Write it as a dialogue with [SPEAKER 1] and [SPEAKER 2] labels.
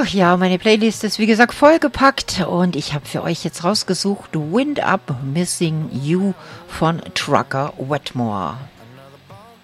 [SPEAKER 1] Ach ja, meine Playlist ist wie gesagt vollgepackt und ich habe für euch jetzt rausgesucht Wind Up Missing You von Trucker Wetmore.